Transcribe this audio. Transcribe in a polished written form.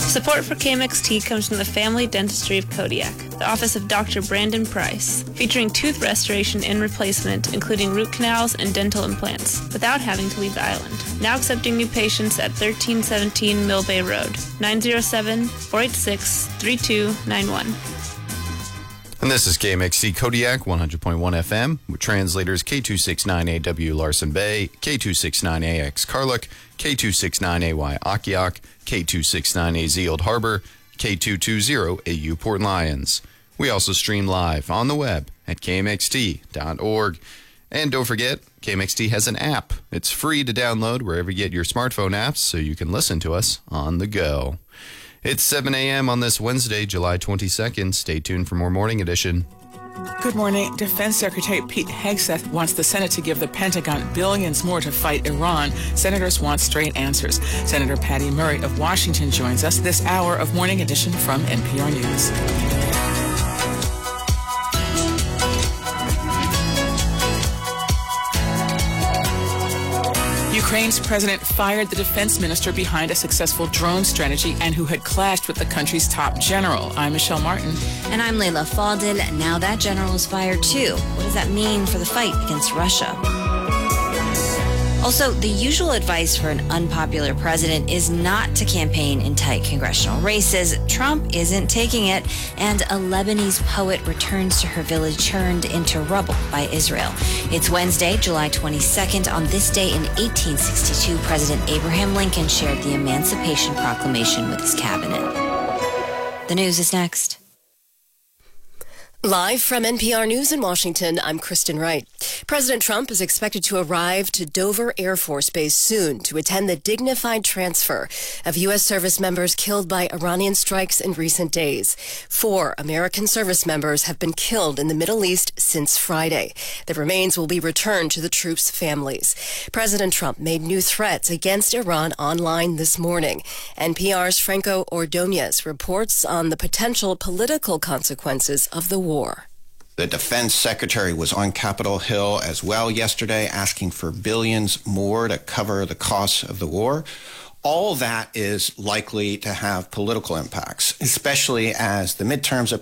Support for KMXT comes from the Family Dentistry of Kodiak, the office of Dr. Brandon Price, featuring tooth restoration and replacement, including root canals and dental implants, without having to leave the island. Now accepting new patients at 1317 Mill Bay Road, 907-486-3291. And this is KMXC Kodiak 100.1 FM with translators K269AW Larson Bay, K269AX Karluk, K269AY Akiak, K269AZ Old Harbor, K220AU Port Lions. We also stream live on the web at kmxt.org. And don't forget, KMXT has an app. It's free to download wherever you get your smartphone apps so you can listen to us on the go. It's 7 a.m. on this Wednesday, July 22nd. Stay tuned for more Morning Edition. Good morning. Defense Secretary Pete Hegseth wants the Senate to give the Pentagon billions more to fight Iran. Senators want straight answers. Senator Patty Murray of Washington joins us this hour of Morning Edition from NPR News. Ukraine's president fired the defense minister behind a successful drone strategy and who had clashed with the country's top general. I'm Michelle Martin. And I'm Layla Fadil. Now that general is fired too. What does that mean for the fight against Russia? Also, the usual advice for an unpopular president is not to campaign in tight congressional races. Trump isn't taking it, and a Lebanese poet returns to her village turned into rubble by Israel. It's Wednesday, July 22nd. On this day in 1862, President Abraham Lincoln shared the Emancipation Proclamation with his cabinet. The news is next. Live from NPR News in Washington, I'm Kristen Wright. President Trump is expected to arrive to Dover Air Force Base soon to attend the dignified transfer of U.S. service members killed by Iranian strikes in recent days. 4 American service members have been killed in the Middle East since Friday. The remains will be returned to the troops' families. President Trump made new threats against Iran online this morning. NPR's Franco Ordonez reports on the potential political consequences of the war. The defense secretary was on Capitol Hill as well yesterday, asking for billions more to cover the costs of the war. All that is likely to have political impacts, especially as the midterms